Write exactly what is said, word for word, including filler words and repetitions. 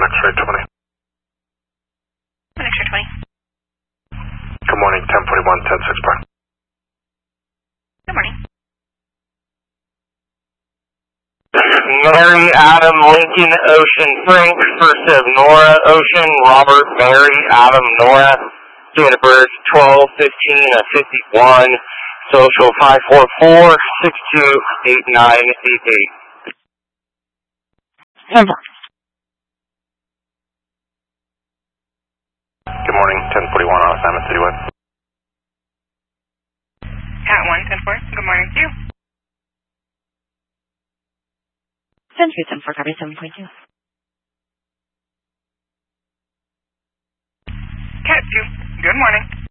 X-ray twenty. one X-ray twenty. Good morning, ten forty-one, ten six bar. Good morning. Mary, Adam, Lincoln, Ocean, Frank, first of Nora, Ocean, Robert, Mary, Adam, Nora, date of birth twelve fifteen fifty-one, social five four four, six two eight nine eight eight. Good morning, ten forty-one on assignment citywide. Cat one, ten four. Good morning to you. Century ten four, copy seven point two. Cat two. Good morning.